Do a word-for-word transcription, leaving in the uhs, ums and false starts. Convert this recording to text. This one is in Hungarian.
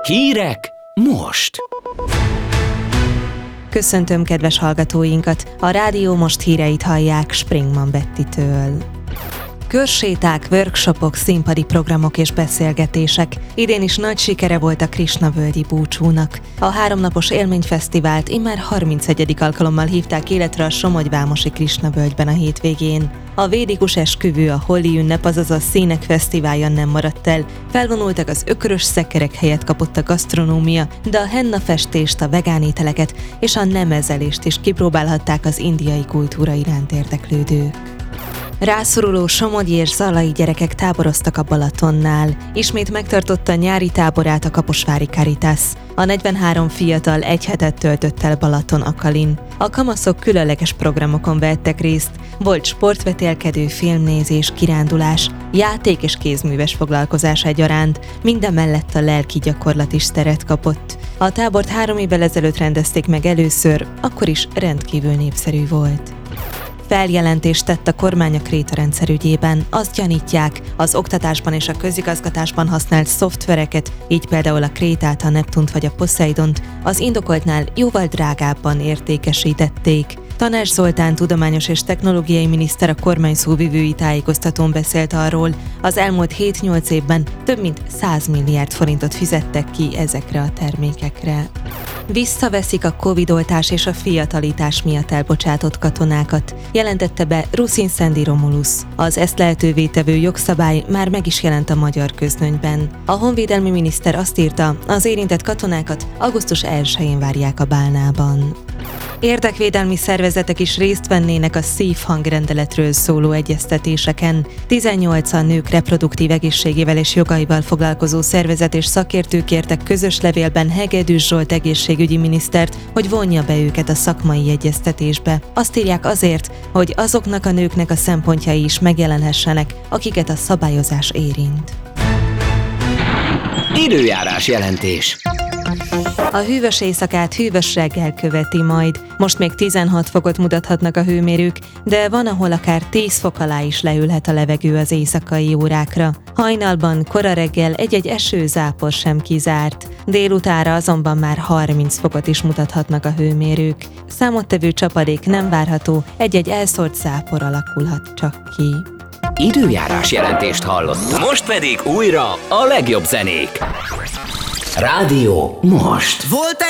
Hírek most! Köszöntöm kedves hallgatóinkat! A Rádió Most híreit hallják Springman Bettitől. Körséták, workshopok, színpadi programok és beszélgetések. Idén is nagy sikere volt a Krisnavölgyi búcsúnak. A háromnapos élményfesztivált immár harmincegyedik alkalommal hívták életre a Somogyvámosi Krisnavölgyben a hétvégén. A védikus esküvő, a holi ünnep, azaz a színek fesztiválja nem maradt el. Felvonultak az ökrös szekerek, helyet kapott a gasztronómia, de a henna festést, a vegán ételeket és a nemezelést is kipróbálhatták az indiai kultúra iránt érdeklődők. Rászoruló somogyi és zalai gyerekek táboroztak a Balatonnál. Ismét megtartotta nyári táborát a Kaposvári Caritas. A negyvenhárom fiatal egy hetet töltött el Balaton Akalin. A kamaszok különleges programokon vettek részt. Volt sportvetélkedő, filmnézés, kirándulás, játék és kézműves foglalkozás egyaránt. Minden mellett a lelki gyakorlat is teret kapott. A tábort három évvel ezelőtt rendezték meg először, akkor is rendkívül népszerű volt. Feljelentést tett a kormány a krétarendszer ügyében. Azt gyanítják, az oktatásban és a közigazgatásban használt szoftvereket, így például a Krétát, a Neptunt vagy a Poseidont az indokoltnál jóval drágábban értékesítették. Tanács Zoltán tudományos és technológiai miniszter a kormány szóvivői tájékoztatón beszélt arról, az elmúlt hét-nyolc évben több mint száz milliárd forintot fizettek ki ezekre a termékekre. Visszaveszik a Covid-oltás és a fiatalítás miatt elbocsátott katonákat, jelentette be Ruszin Szendi Romulusz. Az ezt lehetővé tevő jogszabály már meg is jelent a magyar közlönyben. A honvédelmi miniszter azt írta, az érintett katonákat augusztus elsején várják a Bálnában. Érdekvédelmi szervezetek is részt vennének a szívhangrendeletről szóló egyeztetéseken. tizennyolcan nők reproduktív egészségével és jogaival foglalkozó szervezet és szakértők kértek közös levélben Hegedűs Zsolt egészségügyi minisztert, hogy vonja be őket a szakmai egyeztetésbe. Azt írják azért, hogy azoknak a nőknek a szempontjai is megjelenhessenek, akiket a szabályozás érint. Időjárás jelentés. A hűvös éjszakát hűvös reggel követi majd. Most még tizenhat fokot mutathatnak a hőmérők, de van, ahol akár tíz fok alá is leülhet a levegő az éjszakai órákra. Hajnalban, kora reggel egy-egy esőzápor sem kizárt. Délutára azonban már harminc fokot is mutathatnak a hőmérők. Számottevő csapadék nem várható, egy-egy elszórt zápor alakulhat csak ki. Időjárás jelentést hallottam. Most pedig újra a legjobb zenék. Rádió Most. Volt